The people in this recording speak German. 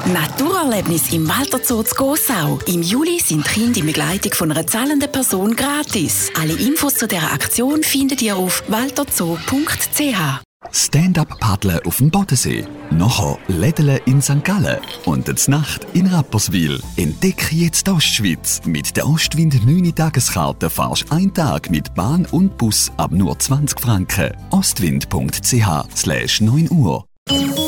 Naturerlebnis im Walter Zoo zu Gossau. Im Juli sind Kinder in Begleitung von einer zahlenden Person gratis. Alle Infos zu dieser Aktion findet ihr auf walterzoo.ch. Stand-up-Paddeln auf dem Bodensee. Nachher Lädeln in St. Gallen. Und die Nacht in Rapperswil. Entdecke jetzt die Ostschweiz. Mit der Ostwind 9-Tageskarte fahrst du einen Tag mit Bahn und Bus ab nur 20 Franken. ostwind.ch/9 Uhr.